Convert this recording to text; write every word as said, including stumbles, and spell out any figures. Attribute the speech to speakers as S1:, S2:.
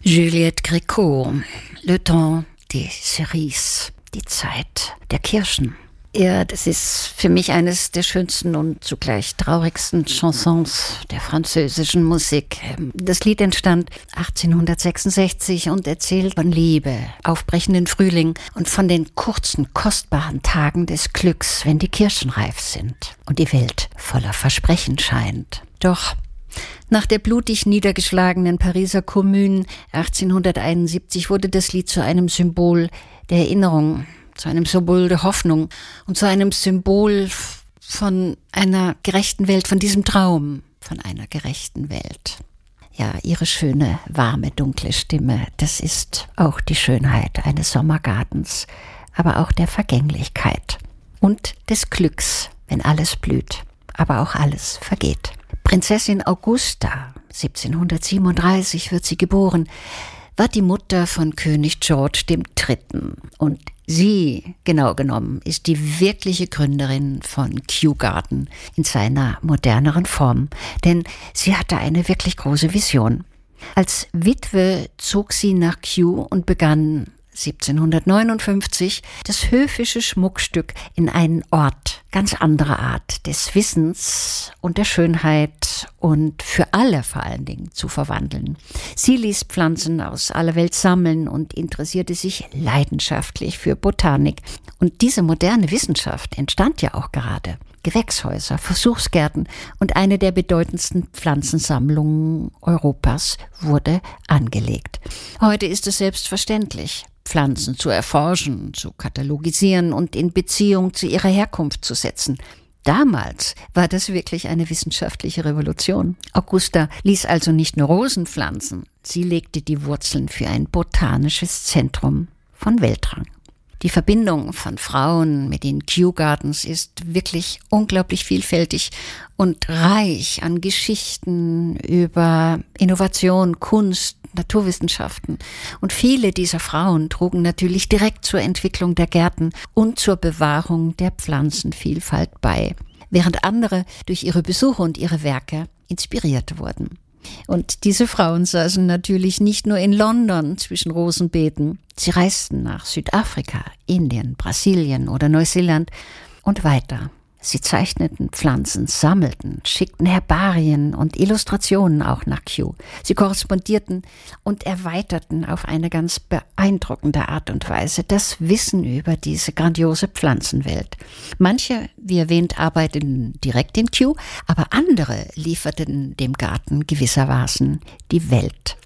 S1: Juliette Gréco, Le temps des cerises, die Zeit der Kirschen. Ja, das ist für mich eines der schönsten und zugleich traurigsten Chansons der französischen Musik. Das Lied entstand achtzehnhundertsechsundsechzig und erzählt von Liebe, aufbrechenden Frühling und von den kurzen, kostbaren Tagen des Glücks, wenn die Kirschen reif sind und die Welt voller Versprechen scheint. Doch nach der blutig niedergeschlagenen Pariser Kommune achtzehnhunderteinundsiebzig wurde das Lied zu einem Symbol der Erinnerung, zu einem Symbol der Hoffnung und zu einem Symbol von einer gerechten Welt, von diesem Traum von einer gerechten Welt. Ja, ihre schöne, warme, dunkle Stimme, das ist auch die Schönheit eines Sommergartens, aber auch der Vergänglichkeit und des Glücks, wenn alles blüht, aber auch alles vergeht. Prinzessin Augusta, siebzehnhundertsiebenunddreißig wird sie geboren, war die Mutter von König George der Dritte. Und sie, genau genommen, ist die wirkliche Gründerin von Kew Garden in seiner moderneren Form. Denn sie hatte eine wirklich große Vision. Als Witwe zog sie nach Kew und begann siebzehnhundertneunundfünfzig das höfische Schmuckstück in einen Ort ganz anderer Art des Wissens und der Schönheit und für alle vor allen Dingen zu verwandeln. Sie ließ Pflanzen aus aller Welt sammeln und interessierte sich leidenschaftlich für Botanik. Und diese moderne Wissenschaft entstand ja auch gerade. Gewächshäuser, Versuchsgärten und eine der bedeutendsten Pflanzensammlungen Europas wurde angelegt. Heute ist es selbstverständlich, Pflanzen zu erforschen, zu katalogisieren und in Beziehung zu ihrer Herkunft zu setzen. Damals war das wirklich eine wissenschaftliche Revolution. Augusta ließ also nicht nur Rosen pflanzen, sie legte die Wurzeln für ein botanisches Zentrum von Weltrang. Die Verbindung von Frauen mit den Kew Gardens ist wirklich unglaublich vielfältig und reich an Geschichten über Innovation, Kunst, Naturwissenschaften. Und viele dieser Frauen trugen natürlich direkt zur Entwicklung der Gärten und zur Bewahrung der Pflanzenvielfalt bei, während andere durch ihre Besuche und ihre Werke inspiriert wurden. Und diese Frauen saßen natürlich nicht nur in London zwischen Rosenbeeten. Sie reisten nach Südafrika, Indien, Brasilien oder Neuseeland und weiter. Sie zeichneten Pflanzen, sammelten, schickten Herbarien und Illustrationen auch nach Kew. Sie korrespondierten und erweiterten auf eine ganz beeindruckende Art und Weise das Wissen über diese grandiose Pflanzenwelt. Manche, wie erwähnt, arbeiteten direkt in Kew, aber andere lieferten dem Garten gewissermaßen die Welt.